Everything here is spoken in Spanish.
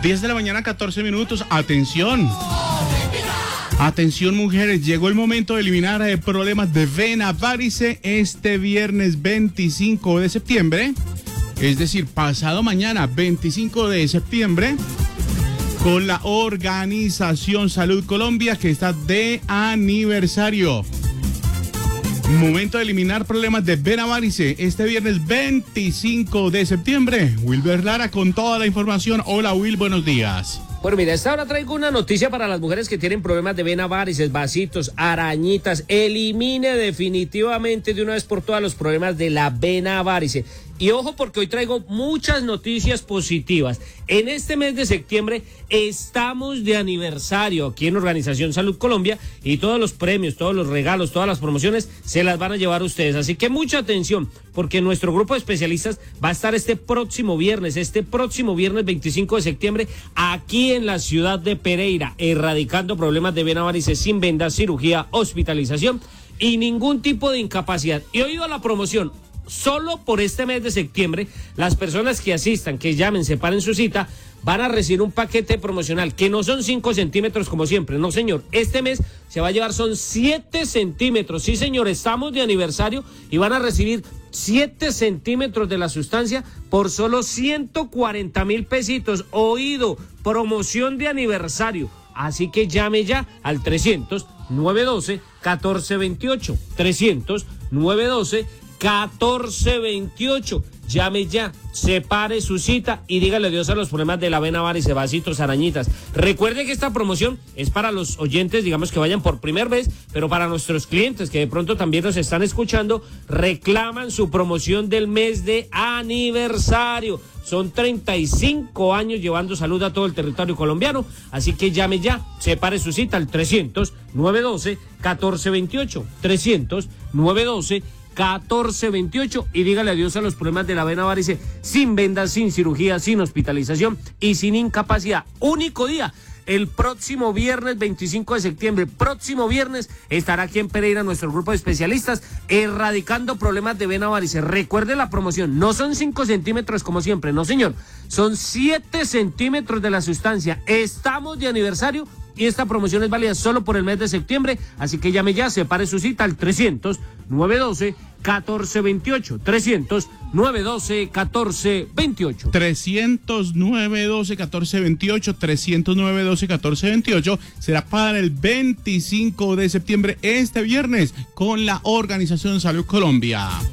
10 de la mañana, 14 minutos. Atención. Atención, mujeres, llegó el momento de eliminar problemas de vena varice este viernes 25 de septiembre. Es decir, pasado mañana, 25 de septiembre, con la Organización Salud Colombia, que está de aniversario. Momento de eliminar problemas de vena varice este viernes 25 de septiembre. Wilber Lara con toda la información. Hola, Will, buenos días. Bueno, mira, esta hora traigo una noticia para las mujeres que tienen problemas de vena varices, vasitos, arañitas. Elimine definitivamente de una vez por todas los problemas de la vena varice. Y ojo, porque hoy traigo muchas noticias positivas. En este mes de septiembre estamos de aniversario aquí en Organización Salud Colombia y todos los premios, todos los regalos, todas las promociones se las van a llevar ustedes. Así que mucha atención, porque nuestro grupo de especialistas va a estar este próximo viernes 25 de septiembre, aquí en la ciudad de Pereira, erradicando problemas de vena varice sin vendas, cirugía, hospitalización y ningún tipo de incapacidad. Y oído a la promoción. Solo por este mes de septiembre, las personas que asistan, que llamen, separen su cita, van a recibir un paquete promocional, que no son 5 centímetros como siempre, no señor, este mes se va a llevar son 7 centímetros, sí señor, estamos de aniversario y van a recibir 7 centímetros de la sustancia por solo 140.000 pesitos, oído, promoción de aniversario, así que llame ya al 300-912-1428, 300-912-1428. Llame ya, separe su cita y dígale adiós a los problemas de la vena varice, vasitos, arañitas. Recuerde que esta promoción es para los oyentes, digamos que vayan por primera vez, pero para nuestros clientes que de pronto también nos están escuchando, reclaman su promoción del mes de aniversario. Son 35 años llevando salud a todo el territorio colombiano, así que llame ya, separe su cita al 300-912-1428, 300-912-1428 y dígale adiós a los problemas de la vena varice sin vendas, sin cirugía, sin hospitalización y sin incapacidad. Único día, el próximo viernes 25 de septiembre, próximo viernes estará aquí en Pereira nuestro grupo de especialistas erradicando problemas de vena varice. Recuerde la promoción, no son 5 centímetros como siempre, no señor, son 7 centímetros de la sustancia. Estamos de aniversario y esta promoción es válida solo por el mes de septiembre, así que llame ya, separe su cita al 300-912-1428, 300-912-1428. 300-912-1428, 300-912-1428, será para el 25 de septiembre, este viernes, con la Organización Salud Colombia.